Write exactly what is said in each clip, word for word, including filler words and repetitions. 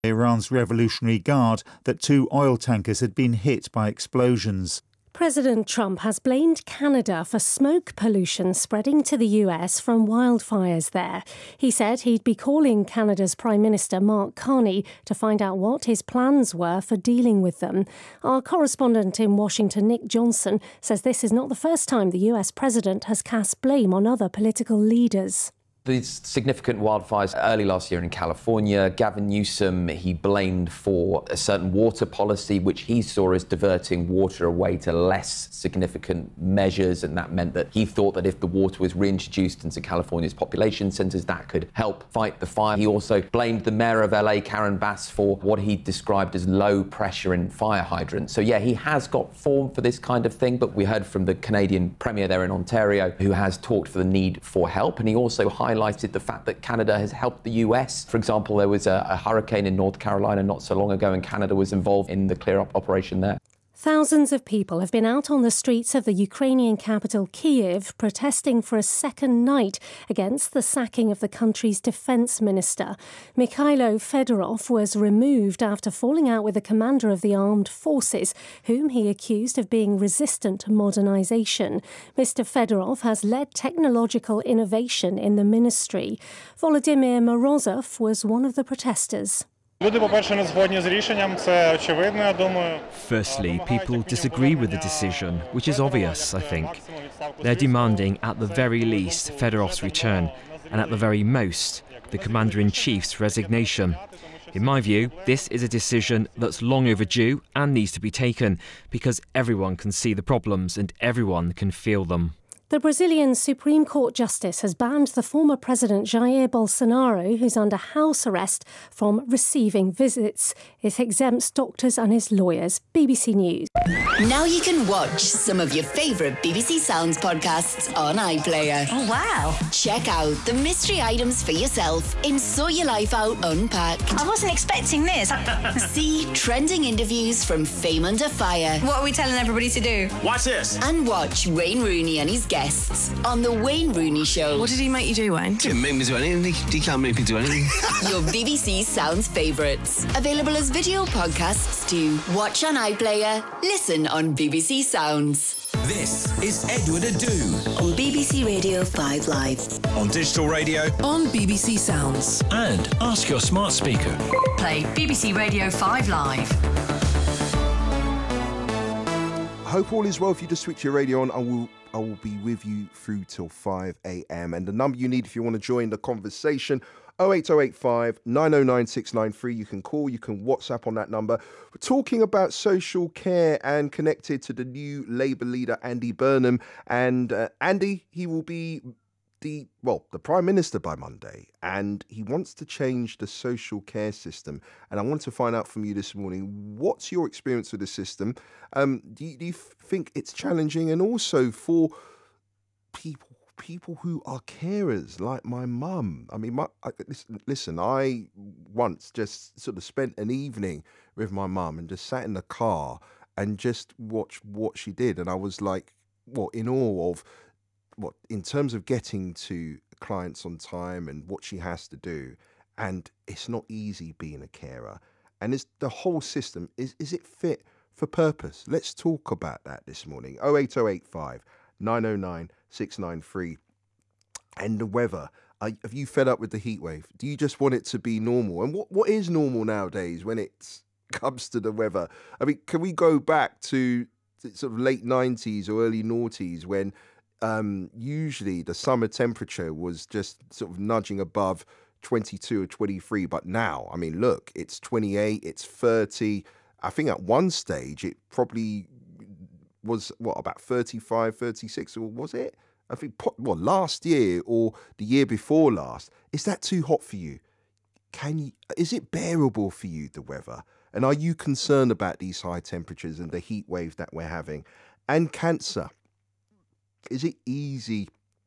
Iran's Revolutionary Guard that two oil tankers had been hit by explosions. President Trump has blamed Canada for smoke pollution spreading to the U S from wildfires there. He said he'd be calling Canada's Prime Minister Mark Carney to find out what his plans were for dealing with them. Our correspondent in Washington, Nick Johnson, says this is not the first time the U S president has cast blame on other political leaders. These significant wildfires early last year in California, Gavin Newsom, he blamed for a certain water policy, which he saw as diverting water away to less significant measures. And that meant that he thought that if the water was reintroduced into California's population centres, that could help fight the fire. He also blamed the mayor of L A, Karen Bass, for what he described as low pressure in fire hydrants. So yeah, he has got form for this kind of thing. But we heard from the Canadian Premier there in Ontario, who has talked for the need for help. And he also highlighted highlighted the fact that Canada has helped the U S. For example, there was a, a hurricane in North Carolina not so long ago, and Canada was involved in the clear-up operation there. Thousands of people have been out on the streets of the Ukrainian capital Kyiv protesting for a second night against the sacking of the country's defence minister. Mikhailo Fedorov was removed after falling out with the commander of the armed forces, whom he accused of being resistant to modernisation. Mister Fedorov has led technological innovation in the ministry. Volodymyr Morozov was one of the protesters. Firstly, people disagree with the decision, which is obvious, I think. They're demanding, at the very least, Fedorov's return, and at the very most, the Commander-in-Chief's resignation. In my view, this is a decision that's long overdue and needs to be taken, because everyone can see the problems and everyone can feel them. The Brazilian Supreme Court Justice has banned the former President Jair Bolsonaro, who's under house arrest, from receiving visits. It exempts doctors and his lawyers. B B C News. Now you can watch some of your favourite B B C Sounds podcasts on iPlayer. Oh, wow. Check out the mystery items for yourself in Sort Your Life Out Unpacked. I wasn't expecting this. See trending interviews from Fame Under Fire. What are we telling everybody to do? Watch this. And watch Wayne Rooney and his guests on The Wayne Rooney Show. What did he make you do, Wayne? He didn't make me do anything. He can't make me do anything. Your B B C Sounds favourites. Available as video podcasts too. Watch on iPlayer. Listen on B B C Sounds. This is Edward Adu on B B C Radio five Live. On digital radio, on B B C Sounds, and ask your smart speaker. Play B B C Radio five Live. I hope all is well. If you just switch your radio on, I will I will be with you through till five a.m. And the number you need if you want to join the conversation, oh eight oh eight five, nine oh nine, six nine three. You can call, you can WhatsApp on that number. We're talking about social care and connected to the new Labour leader, Andy Burnham. And uh, Andy, he will be the, well, the Prime Minister by Monday, and he wants to change the social care system. And I want to find out from you this morning, what's your experience with the system? Um, do, you, do you think it's challenging? And also for people people who are carers, like my mum. I mean, my, I, listen, listen, I once just sort of spent an evening with my mum and just sat in the car and just watched what she did. And I was like, what, in awe of what, in terms of getting to clients on time and what she has to do. And it's not easy being a carer. And is the whole system, is, is it fit for purpose? Let's talk about that this morning. oh eight oh eight five, nine oh nine, six nine three. And the weather. Are, have you fed up with the heat wave? Do you just want it to be normal? And what, what is normal nowadays when it comes to the weather? I mean, can we go back to sort of late nineties or early noughties when um, usually the summer temperature was just sort of nudging above twenty-two or twenty-three? But now, I mean, look, it's twenty-eight, it's thirty. I think at one stage it probably was, what, about thirty-five, thirty-six, or was it? I think, well, last year or the year before last. Is that too hot for you? Can you, is it bearable for you, the weather? And are you concerned about these high temperatures and the heat wave that we're having? And cancer. Is it easy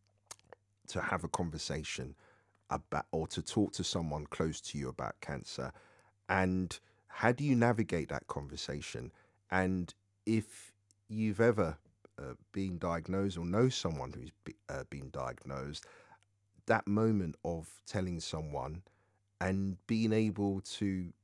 to have a conversation about, or to talk to someone close to you about cancer? And how do you navigate that conversation? And if you've ever uh, been diagnosed or know someone who's be, uh, been diagnosed, that moment of telling someone and being able to